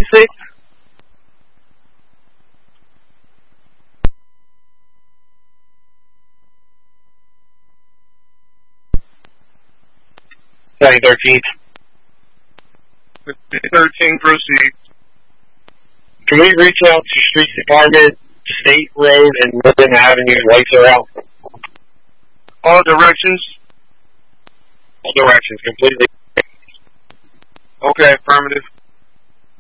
6? County 13th. 13, proceed. Can we reach out to Street Department, State Road, and Linden Avenue? Lights are out. All directions? All directions, completely. Okay, affirmative.